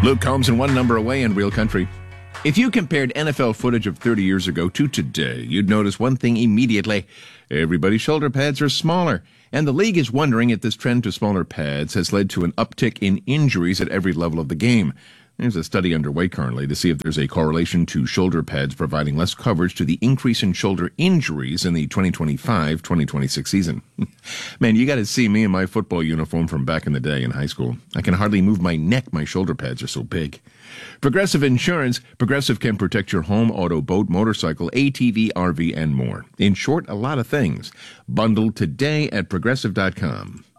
Luke Combs and one number away in Real Country. If you compared NFL footage of 30 years ago to today, you'd notice one thing immediately. Everybody's shoulder pads are smaller, and the league is wondering if this trend to smaller pads has led to an uptick in injuries at every level of the game. There's a study underway currently to see if there's a correlation to shoulder pads providing less coverage to the increase in shoulder injuries in the 2025-2026 season. Man, you got to see me in my football uniform from back in the day in high school. I can hardly move my neck. My shoulder pads are so big. Progressive Insurance. Progressive can protect your home, auto, boat, motorcycle, ATV, RV, and more. In short, a lot of things. Bundled today at Progressive.com.